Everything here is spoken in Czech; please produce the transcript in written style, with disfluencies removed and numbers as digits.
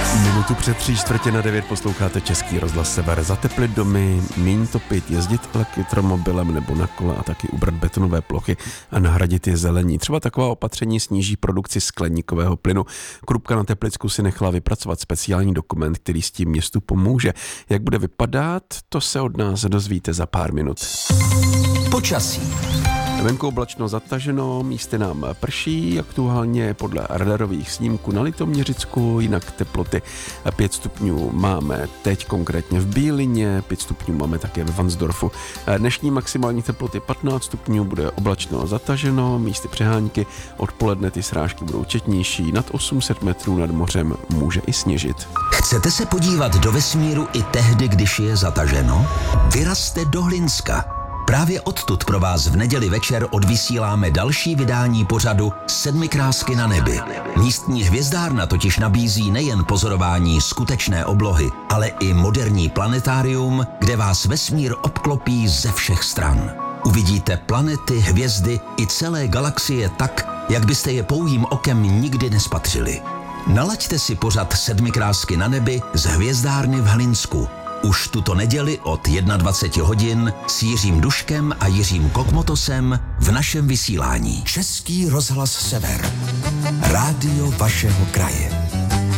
Minutu před 8:45 posloucháte Český rozhlas Sever. Zateplit domy, míň topit, jezdit elektromobilem nebo na kole a taky ubrat betonové plochy a nahradit je zelení. Třeba taková opatření sníží produkci skleníkového plynu. Krupka na Teplicku si nechala vypracovat speciální dokument, který s tím městu pomůže. Jak bude vypadat, to se od nás dozvíte za pár minut. Počasí. Venku oblačno zataženo, místy nám prší, aktuálně podle radarových snímků na Litoměřicku, jinak teploty 5 stupňů máme teď konkrétně v Bílině, 5 stupňů máme také ve Varnsdorfu. Dnešní maximální teploty 15 stupňů, bude oblačno zataženo, místy přehánky, odpoledne ty srážky budou četnější, nad 800 metrů nad mořem může i sněžit. Chcete se podívat do vesmíru i tehdy, když je zataženo? Vyrazte do Hlinska. Právě odtud pro vás v neděli večer odvysíláme další vydání pořadu Sedmikrásky na nebi. Místní hvězdárna totiž nabízí nejen pozorování skutečné oblohy, ale i moderní planetárium, kde vás vesmír obklopí ze všech stran. Uvidíte planety, hvězdy i celé galaxie tak, jak byste je pouhým okem nikdy nespatřili. Nalaďte si pořad Sedmikrásky na nebi z hvězdárny v Hlinsku. Už tuto neděli od 21 hodin s Jiřím Duškem a Jiřím Kokmotosem v našem vysílání. Český rozhlas Sever. Rádio vašeho kraje.